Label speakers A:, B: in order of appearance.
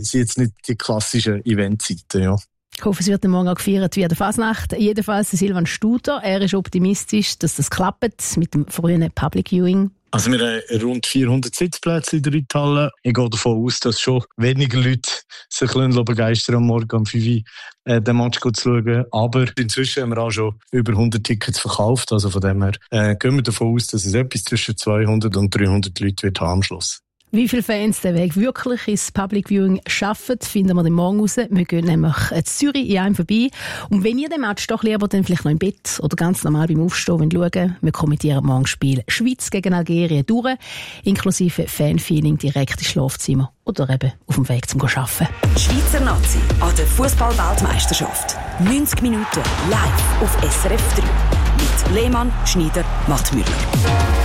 A: sind jetzt nicht die klassischen Eventzeiten, ja.
B: Ich hoffe, es wird morgen auch gefeiert wie an der Fasnacht. Jedenfalls Silvan Studer, er ist optimistisch, dass das klappt mit dem frühen Public Viewing.
A: Also wir haben rund 400 Sitzplätze in der Reithalle. Ich gehe davon aus, dass schon weniger Leute sich begeistern am Morgen um 5 Uhr den Match zu schauen. Aber inzwischen haben wir auch schon über 100 Tickets verkauft. Also von dem her gehen wir davon aus, dass es etwas zwischen 200 und 300 Leute wird haben am Schluss.
B: Wie viele Fans den Weg wirklich ins Public Viewing schaffen, finden wir dann morgen raus. Wir gehen nämlich in Zürich in einem vorbei. Und wenn ihr den Match doch lieber dann vielleicht noch im Bett oder ganz normal beim Aufstehen schauen, wir kommentieren morgen das Spiel Schweiz gegen Algerien durch, inklusive Fanfeeling direkt ins Schlafzimmer oder eben auf dem Weg zum Arbeiten.
C: Die Schweizer Nazi an der Fußball-Weltmeisterschaft. 90 Minuten live auf SRF 3 mit Lehmann, Schneider, Mattmüller.